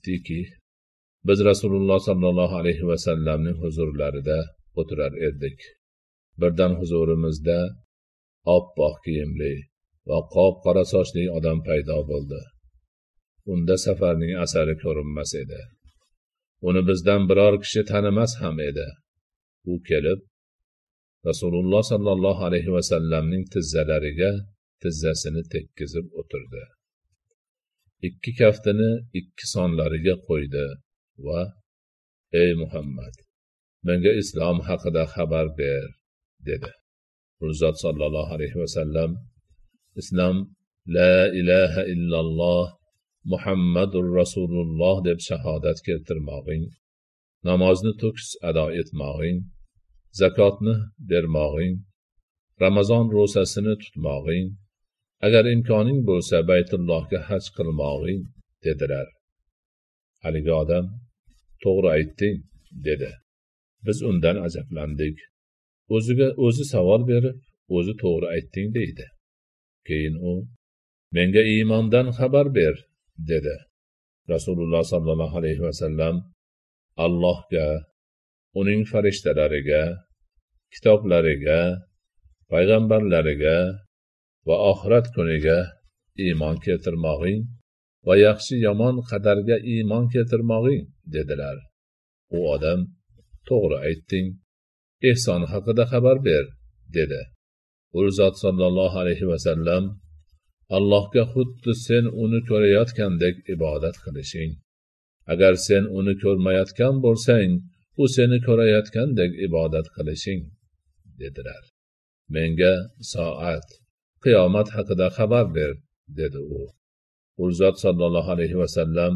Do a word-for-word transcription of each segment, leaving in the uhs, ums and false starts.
aytdiki, biz Rasululloh sallallohu alayhi vasallamning huzurlarida o'tirar edik. Birdan huzurimizda oppoq kiyimli va qop-qora sochli odam paydo bo'ldi. Unda safarning asari ko'rinmas edi. Uni bizdan biror kishi tanimas ham edi. U kelib, Rasululloh sallallohu alayhi vasallamning tizzalariga tizzasini tekkizib o'tirdi. Ikki kaftini ikki sonlariga qo'ydi va ey Muhammad, menga islom haqida xabar ber, dedi. U zot sallallohu alayhi vasallam islom la ilaha illalloh Muhammadur Rasululloh deb shahodat keltirmog'ing, namozni to'kis ado etmog'ing, zakotni bermog'ing, Ramazon ro'zasini tutmog'ing, agar imkoning bo'lsa Baytullohga haj qilmog'ing, dedilar. Haligi odam to'g'ri aytding, dedi. Biz undan ajablandik. O'ziga o'zi savol berib, o'zi to'g'ri aytding deydi. Keyin u menga iymondan xabar ber, dedi. Rasululloh sallallohu alayhi vasallam Allohga, uning farishtalariga, kitoblariga, payg'ambarlariga va oxirat kuniga iymon keltirmog'ing va yaxshi yomon qadarga iymon keltirmog'ing, dedilar. U odam to'g'ri aytding, ehson haqida xabar ber, dedi. U zot sallallohu alayhi vasallam Allohga xuddi sen uni ko'rayotgandek ibodat qilishing. Agar sen uni ko'rmayotgan bo'lsang, u seni ko'rayotgandek ibodat qilishing, dedilar. Menga soat, qiyomat haqida xabar ber, dedi u. U zot sallallohu alayhi vasallam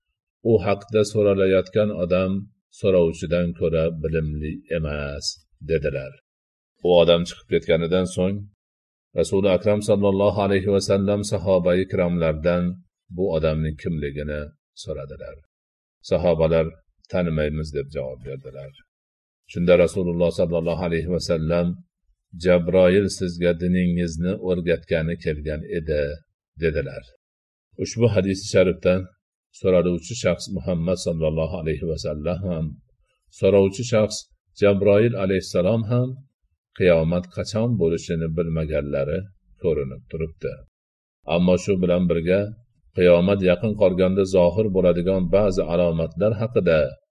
u haqda so'ralayotgan odam so'rovchidan ko'ra bilimli emas, dedilar. U odam chiqib ketganidan so'ng Rasuli akram sallallohu alayhi vasallam sahobai kiromlardan bu odamning kimligini so'radilar. Sahobalar tanimaymiz deb javob berdilar. Shunda Rasululloh sallallohu alayhi vasallam Jabroil sizga diningizni o'rgatgani kelgan edi, dedilar. Ushbu hadis sharifdan so'raluvchi shaxs Muhammad sallallohu alayhi vasallam ham, so'rovchi shaxs Jabroil alayhissalom ham qiyomat qachon bo'lishini bilmaganlari ko'rinib turibdi. Ammo shu bilan birga qiyomat yaqin qolganda zohir bo'ladigan ba'zi alomatlar haqida